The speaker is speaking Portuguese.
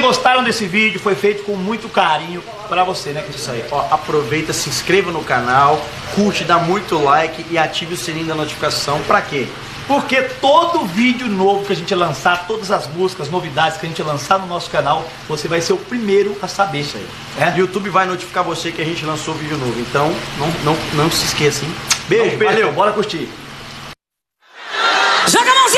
gostaram desse vídeo, foi feito com muito carinho pra você, né, Isso aí, ó, aproveita, se inscreva no canal, curte, dá muito like e ative o sininho da notificação. Pra quê? Porque todo vídeo novo que a gente lançar, todas as músicas, novidades que a gente lançar no nosso canal, você vai ser o primeiro a saber. Isso aí. YouTube vai notificar você que a gente lançou vídeo novo. Então, não se esqueça, hein? Beijo, valeu, bora curtir.